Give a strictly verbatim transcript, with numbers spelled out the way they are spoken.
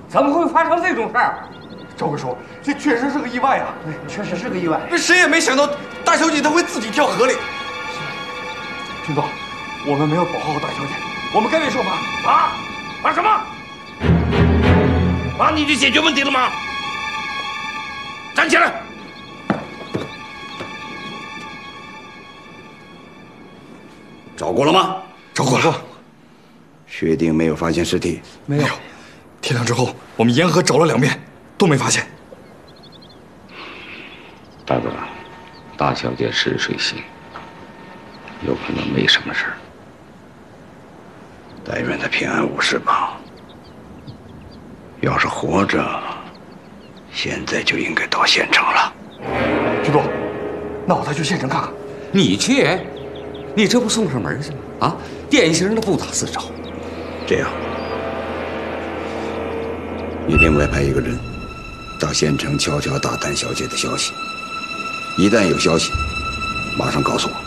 怎么会发生这种事儿？ 赵贵叔，这确实是个意外啊！ 对，确实是个意外。 这谁也没想到大小姐她会自己跳河里。军总，我们没有保护好大小姐，我们该为受罚。 罚？罚什么？罚你就解决问题了吗？站起来！ 找过了吗？ 找过了。 确定没有发现尸体？ 没有。天亮之后，我们沿河找了两遍，都没发现。 大哥，大小姐是水性，有可能没什么事儿。 但愿她平安无事吧。要是活着，现在就应该到县城了。 军总，那我再去县城看看。 你去？你这不送上门去吗？啊，典型的不打自招。 这样，你另外派一个人到县城悄悄打探小姐的消息，一旦有消息，马上告诉我。